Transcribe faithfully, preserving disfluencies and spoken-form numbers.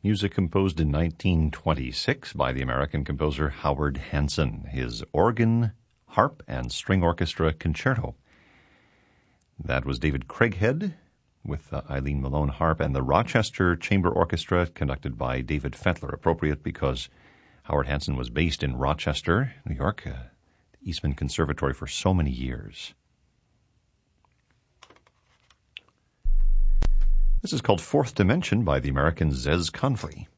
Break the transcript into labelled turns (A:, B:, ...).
A: Music composed in nineteen twenty-six by the American composer Howard Hanson, his organ, harp, and string orchestra concerto. That was David Craighead with uh, Eileen Malone harp, and the Rochester Chamber Orchestra conducted by David Fettler, appropriate because Howard Hanson was based in Rochester, New York, uh, the Eastman Conservatory for so many years. This is called Fourth Dimension by the American Zez Confley.